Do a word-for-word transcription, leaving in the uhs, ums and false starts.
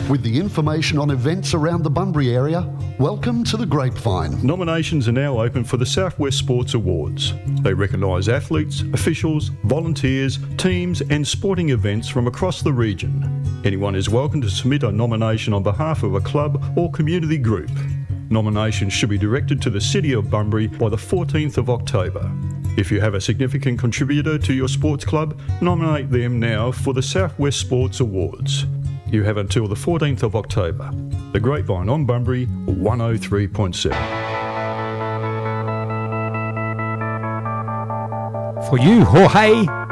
With the information on events around the Bunbury area, welcome to the Grapevine. Nominations are now open for the South West Sports Awards. They recognise athletes, officials, volunteers, teams and sporting events from across the region. Anyone is welcome to submit a nomination on behalf of a club or community group. Nominations should be directed to the City of Bunbury by the fourteenth of October. If you have a significant contributor to your sports club, nominate them now for the South West Sports Awards. You have until the fourteenth of October. The Grapevine on Bunbury, one oh three point seven. For you, Jorge.